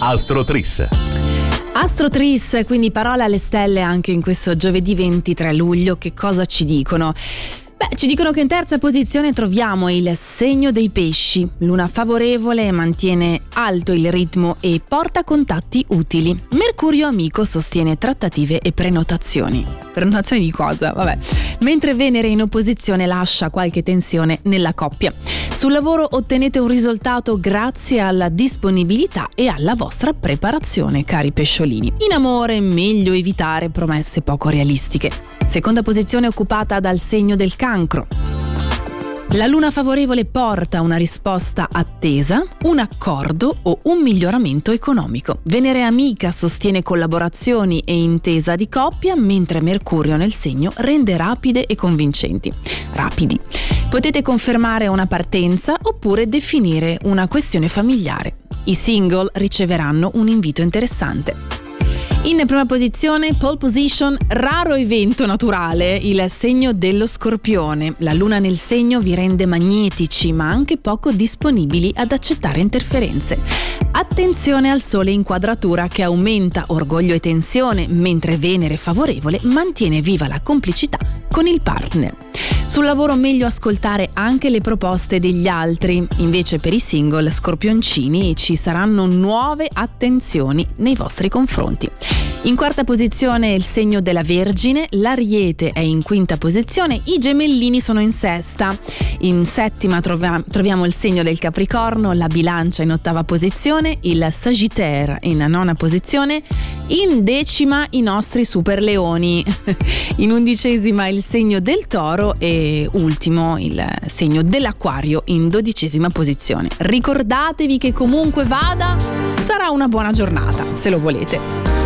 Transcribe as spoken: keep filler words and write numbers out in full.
Astrotris. Astrotris, quindi parole alle stelle anche in questo giovedì ventitré luglio. Che cosa ci dicono? Beh, ci dicono che in terza posizione troviamo il segno dei pesci. Luna favorevole, mantiene alto il ritmo e porta contatti utili. Mercurio amico sostiene trattative e prenotazioni. Prenotazioni di cosa? Vabbè. Mentre Venere in opposizione lascia qualche tensione nella coppia. Sul lavoro ottenete un risultato grazie alla disponibilità e alla vostra preparazione, cari pesciolini. In amore meglio evitare promesse poco realistiche. Seconda posizione occupata dal segno del Cancro. La luna favorevole porta una risposta attesa, un accordo o un miglioramento economico. Venere amica sostiene collaborazioni e intesa di coppia, mentre Mercurio nel segno rende rapide e convincenti. Rapidi. Potete confermare una partenza oppure definire una questione familiare. I single riceveranno un invito interessante. In prima posizione, pole position, raro evento naturale, il segno dello Scorpione. La luna nel segno vi rende magnetici, ma anche poco disponibili ad accettare interferenze. Attenzione al sole in quadratura che aumenta orgoglio e tensione, mentre Venere favorevole mantiene viva la complicità con il partner. Sul lavoro meglio ascoltare anche le proposte degli altri, invece per i single scorpioncini ci saranno nuove attenzioni nei vostri confronti. In quarta posizione il segno della Vergine, l'Ariete è in quinta posizione, i Gemellini sono in sesta. In settima troviamo, troviamo il segno del Capricorno, la Bilancia in ottava posizione, il Sagittaire in nona posizione, in decima i nostri Super Leoni, in undicesima il segno del Toro e ultimo il segno dell'Acquario in dodicesima posizione. Ricordatevi che comunque vada, sarà una buona giornata, se lo volete.